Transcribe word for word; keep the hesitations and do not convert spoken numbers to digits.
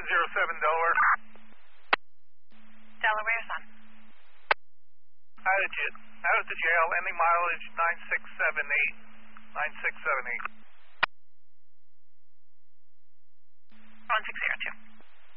zero seven Delaware. Delaware, son. Out of, out of the jail, ending mileage nine six seven eight. nine six seven eight.